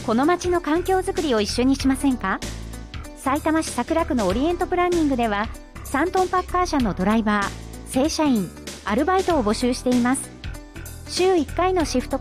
この街の環境づくりを一緒にしませんか？さいたま市桜区のオリエントプランニングでは、3トンパッカー車のドライバー、正社員、アルバイトを募集しています。週1回のシフト